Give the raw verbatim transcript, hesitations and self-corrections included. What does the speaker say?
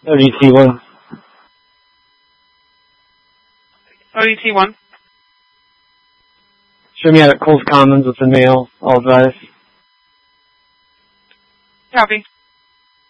O D T one. O D T one. Show me out at Coles Commons with the mail. I'll drive. Copy.